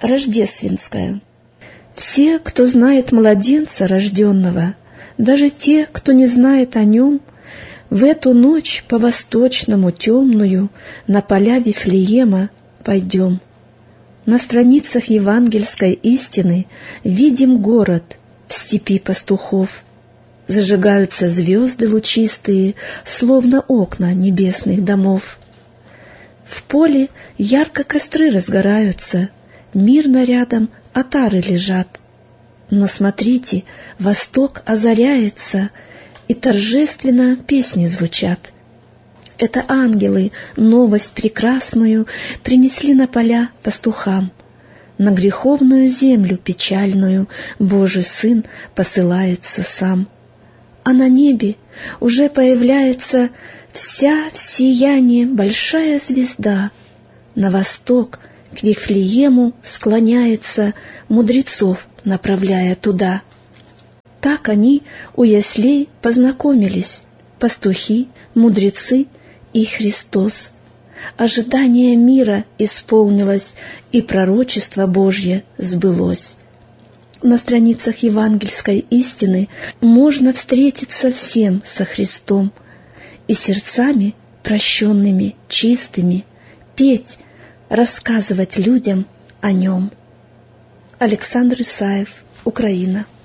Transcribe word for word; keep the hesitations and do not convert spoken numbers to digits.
рождественская. Все, кто знает младенца рожденного, даже те, кто не знает о нем, в эту ночь по-восточному темную на поля Вифлеема пойдем. На страницах евангельской истины видим город в степи пастухов. Зажигаются звезды лучистые, словно окна небесных домов. В поле ярко костры разгораются, мирно рядом отары лежат. Но смотрите, восток озаряется, и торжественно песни звучат. Это ангелы новость прекрасную принесли на поля пастухам. На греховную землю печальную Божий Сын посылается сам. А на небе уже появляется вся в сиянии большая звезда. На восток к Вифлеему склоняется, мудрецов направляя туда. Так они у яслей познакомились, пастухи, мудрецы и Христос. Ожидание мира исполнилось, и пророчество Божье сбылось. На страницах евангельской истины можно встретиться всем со Христом и сердцами прощенными, чистыми, петь, рассказывать людям о Нем. Александр Исаев, Украина.